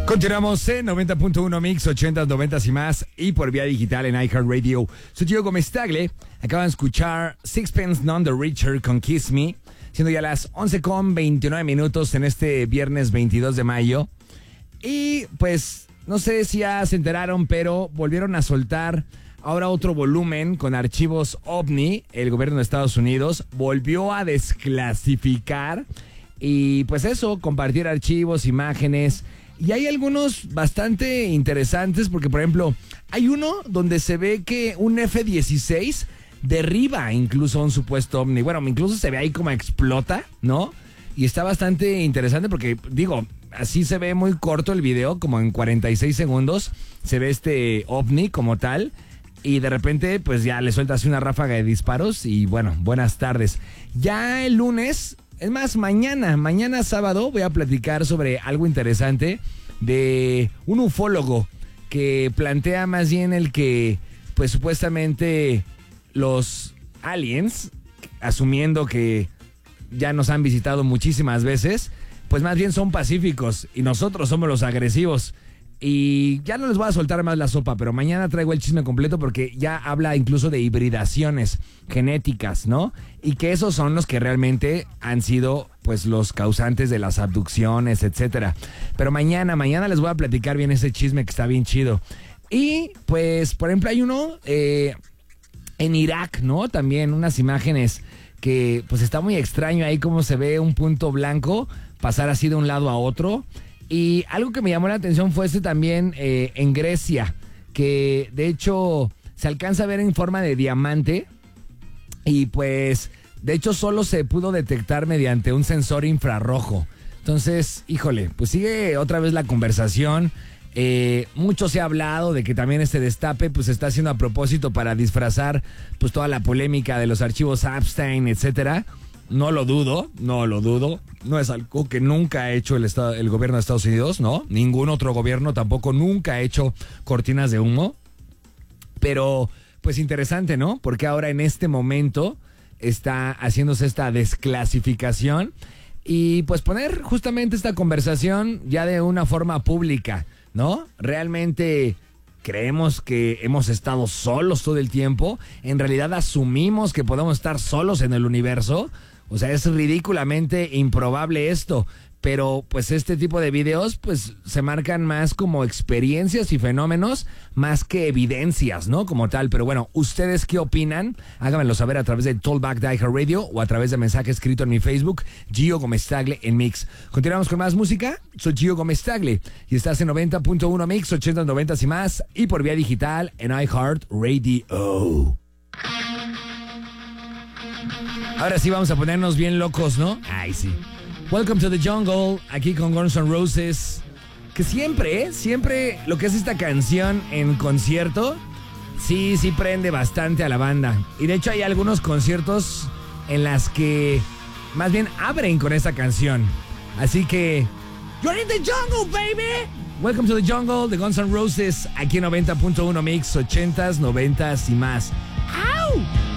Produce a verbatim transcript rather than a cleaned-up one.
Continuamos en noventa punto uno Mix, ochentas, noventas y más, y por vía digital en iHeartRadio. Soy Gio Gómez Tagle. Acaban de escuchar Sixpence None the Richer con Kiss Me, siendo ya las once con veintinueve minutos en este viernes veintidós de mayo. Y pues, no sé si ya se enteraron, pero volvieron a soltar ahora otro volumen con archivos OVNI. El gobierno de Estados Unidos volvió a desclasificar y pues eso, compartir archivos, imágenes. Y hay algunos bastante interesantes porque, por ejemplo, hay uno donde se ve que un F dieciséis derriba incluso un supuesto ovni. Bueno, incluso se ve ahí como explota, ¿no? Y está bastante interesante porque, digo, así se ve muy corto el video, como en cuarenta y seis segundos se ve este ovni como tal. Y de repente, pues ya le sueltas una ráfaga de disparos y bueno, buenas tardes. Ya el lunes... Es más, mañana, mañana sábado voy a platicar sobre algo interesante de un ufólogo que plantea más bien el que, pues supuestamente los aliens, asumiendo que ya nos han visitado muchísimas veces, pues más bien son pacíficos y nosotros somos los agresivos. Y ya no les voy a soltar más la sopa, pero mañana traigo el chisme completo porque ya habla incluso de hibridaciones genéticas, ¿no? Y que esos son los que realmente han sido, pues, los causantes de las abducciones, etcétera. Pero mañana, mañana les voy a platicar bien ese chisme que está bien chido. Y, pues, por ejemplo, hay uno eh, en Irak, ¿no? También unas imágenes que, pues, está muy extraño ahí cómo se ve un punto blanco pasar así de un lado a otro. Y algo que me llamó la atención fue este también eh, en Grecia, que de hecho se alcanza a ver en forma de diamante y pues de hecho solo se pudo detectar mediante un sensor infrarrojo. Entonces, híjole, pues sigue otra vez la conversación. Eh, mucho se ha hablado de que también este destape pues se está haciendo a propósito para disfrazar pues toda la polémica de los archivos Epstein, etcétera. No lo dudo, no lo dudo. No es algo que nunca ha hecho el, estado, el gobierno de Estados Unidos, ¿no? Ningún otro gobierno tampoco nunca ha hecho cortinas de humo. Pero, pues interesante, ¿no? Porque ahora en este momento está haciéndose esta desclasificación y pues poner justamente esta conversación ya de una forma pública, ¿no? Realmente... ¿Creemos que hemos estado solos todo el tiempo? ¿En realidad asumimos que podemos estar solos en el universo? O sea, es ridículamente improbable esto. Pero pues este tipo de videos pues se marcan más como experiencias y fenómenos más que evidencias, ¿no? Como tal. Pero bueno, ¿ustedes qué opinan? Háganmelo saber a través de Talkback de iHeartRadio o a través de mensaje escrito en mi Facebook, Gio Gómez Tagle en Mix. Continuamos con más música. Soy Gio Gómez Tagle y estás en noventa punto uno Mix, ochentas, noventas y más y por vía digital en iHeartRadio. Ahora sí vamos a ponernos bien locos, ¿no? Ay, sí. Welcome to the Jungle, aquí con Guns N' Roses. Que siempre, ¿eh? Siempre lo que es esta canción en concierto, sí, sí prende bastante a la banda. Y de hecho hay algunos conciertos en las que más bien abren con esta canción. Así que, you're in the jungle, baby. Welcome to the Jungle de Guns N' Roses, aquí en noventa punto uno Mix, ochentas, noventas y más. ¡Au!